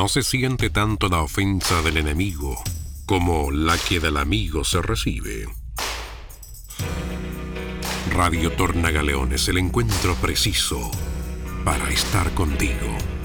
no se siente tanto la ofensa del enemigo como la que del amigo se recibe. Radio Tornagaleón es el encuentro preciso para estar contigo.